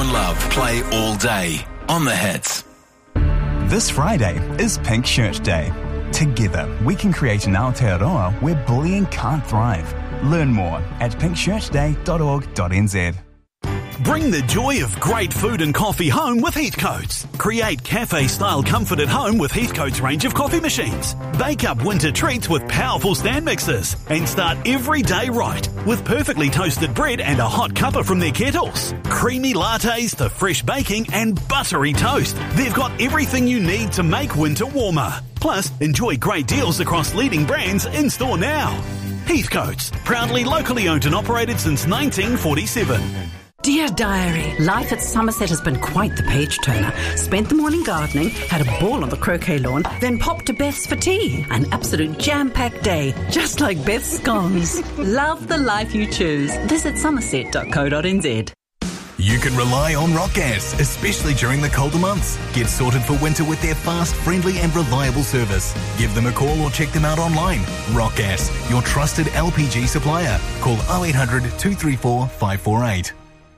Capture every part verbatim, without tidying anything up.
and love play all day on the Hits. This Friday is Pink Shirt Day. Together, we can create an Aotearoa where bullying can't thrive. Learn more at pink shirt day dot org dot n z. Bring the joy of great food and coffee home with Heathcotes. Create cafe-style comfort at home with Heathcotes' range of coffee machines. Bake up winter treats with powerful stand mixers. And start every day right with perfectly toasted bread and a hot cuppa from their kettles. Creamy lattes to fresh baking and buttery toast. They've got everything you need to make winter warmer. Plus, enjoy great deals across leading brands in-store now. Heathcotes, proudly locally owned and operated since nineteen forty-seven. Dear Diary, life at Somerset has been quite the page-turner. Spent the morning gardening, had a ball on the croquet lawn, then popped to Beth's for tea. An absolute jam-packed day, just like Beth's scones. Love the life you choose. Visit somerset dot co dot n z. You can rely on Rock Gas, especially during the colder months. Get sorted for winter with their fast, friendly and reliable service. Give them a call or check them out online. Rock Gas, your trusted L P G supplier. Call oh eight hundred, two three four, five four eight.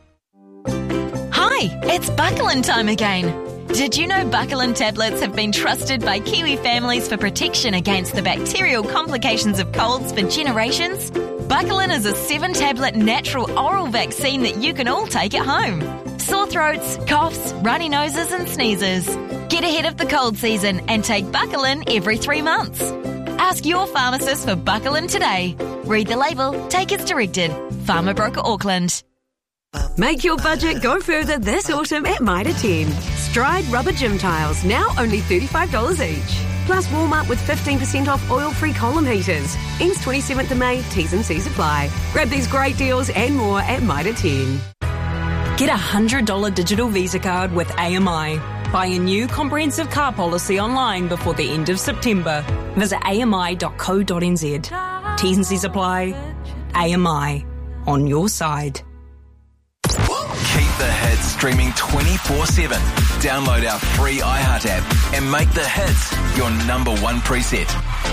Hi, it's Buckland time again. Did you know Buckland tablets have been trusted by Kiwi families for protection against the bacterial complications of colds for generations? Buckland is a seven-tablet natural oral vaccine that you can all take at home. Sore throats, coughs, runny noses and sneezes. Get ahead of the cold season and take Buckland every three months. Ask your pharmacist for Buckland today. Read the label, take as directed. Pharma Broker Auckland. Make your budget go further this autumn at Mitre ten. Stride rubber gym tiles, now only thirty-five dollars each. Plus Walmart with fifteen percent off oil-free column heaters. Ends twenty-seventh of May, T's and C's apply. Grab these great deals and more at Mitre ten. Get a one hundred dollars digital Visa card with A M I. Buy a new comprehensive car policy online before the end of September. Visit a m i dot co dot n z. T's and C's apply. A M I. On your side. Keep the Hits streaming twenty-four seven. Download our free iHeart app and make the Hits your number one preset.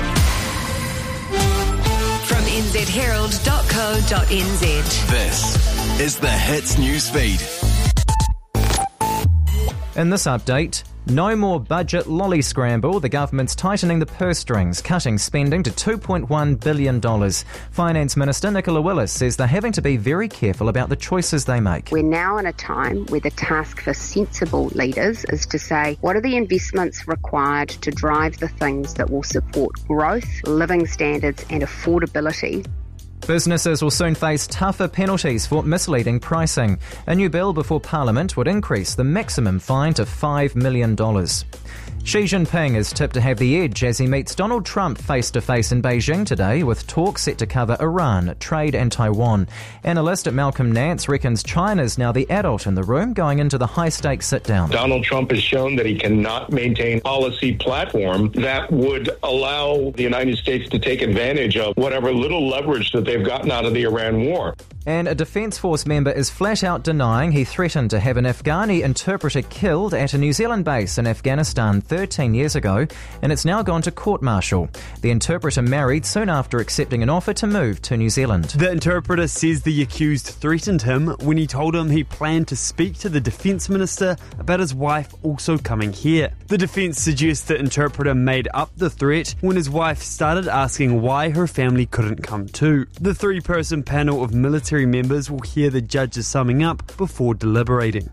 From n z herald dot co dot n z. This is the Hits newsfeed. In this update, no more budget lolly scramble. The government's tightening the purse strings, cutting spending to two point one billion dollars. Finance Minister Nicola Willis says they're having to be very careful about the choices they make. We're now in a time where the task for sensible leaders is to say, what are the investments required to drive the things that will support growth, living standards and affordability? Businesses will soon face tougher penalties for misleading pricing. A new bill before Parliament would increase the maximum fine to five million dollars. Xi Jinping is tipped to have the edge as he meets Donald Trump face-to-face in Beijing today, with talk set to cover Iran, trade and Taiwan. Analyst at Malcolm Nance reckons China's now the adult in the room going into the high-stakes sit-down. Donald Trump has shown that he cannot maintain a policy platform that would allow the United States to take advantage of whatever little leverage that they've gotten out of the Iran war. And a Defence Force member is flat out denying he threatened to have an Afghani interpreter killed at a New Zealand base in Afghanistan thirteen years ago, and it's now gone to court-martial. The interpreter married soon after accepting an offer to move to New Zealand. The interpreter says the accused threatened him when he told him he planned to speak to the Defence Minister about his wife also coming here. The defence suggests the interpreter made up the threat when his wife started asking why her family couldn't come too. The three-person panel of military members will hear the judges summing up before deliberating.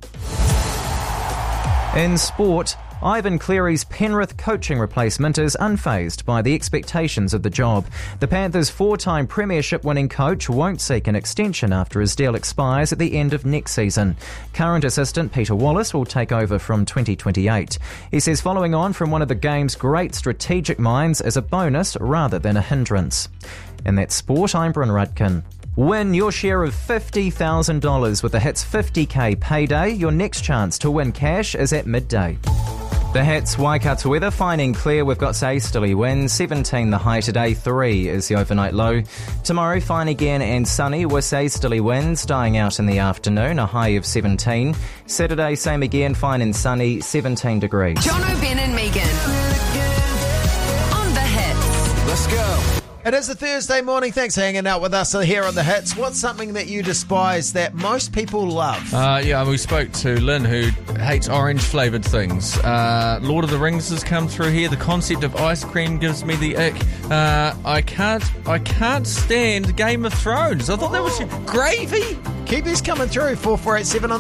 In sport, Ivan Cleary's Penrith coaching replacement is unfazed by the expectations of the job. The Panthers' four-time premiership-winning coach won't seek an extension after his deal expires at the end of next season. Current assistant Peter Wallace will take over from twenty twenty-eight. He says following on from one of the game's great strategic minds is a bonus rather than a hindrance. In that sport, I'm Bryn Rudkin. Win your share of fifty thousand dollars with the Hits fifty K payday. Your next chance to win cash is at midday. The Hits Waikato weather, fine and clear. We've got say easterly winds, seventeen the high today, three is the overnight low. Tomorrow, fine again and sunny with easterly winds dying out in the afternoon, a high of seventeen. Saturday, same again, fine and sunny, seventeen degrees. John O'Ben and Megan on the Hits. Let's go. It is a Thursday morning. Thanks for hanging out with us here on The Hits. What's something that you despise that most people love? Uh, yeah, we spoke to Lynn, who hates orange-flavoured things. Uh, Lord of the Rings has come through here. The concept of ice cream gives me the ick. Uh, I can't I can't stand Game of Thrones. I thought that was gravy. Keep these coming through. four four eight seven on